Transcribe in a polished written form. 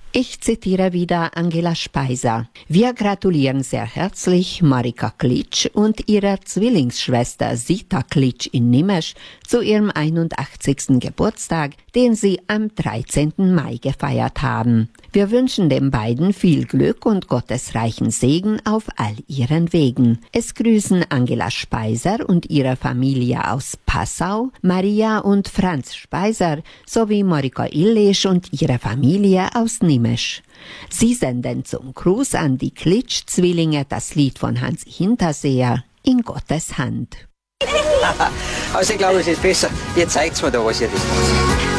Ich zitiere wieder Angela Speiser. Wir gratulieren sehr herzlich Marika Klitsch und ihrer Zwillingsschwester Zita Klitsch in Nimesch zu ihrem 81. Geburtstag, den sie am 13. Mai gefeiert haben. Wir wünschen den beiden viel Glück und gottesreichen Segen auf all ihren Wegen. Es grüßen Angela Speiser und ihre Familie aus Passau, Maria und Franz Speiser sowie Marika Illisch und ihre Familie aus Nimesch. Sie senden zum Gruß an die Klitsch-Zwillinge das Lied von Hans Hinterseher, In Gottes Hand. Also ich glaube, es ist besser, ihr zeigt mir da, was ihr das macht.